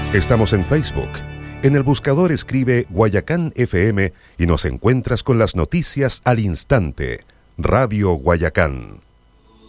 Estamos en Facebook. En el buscador escribe Guayacán FM y nos encuentras con las noticias al instante. Radio Guayacán.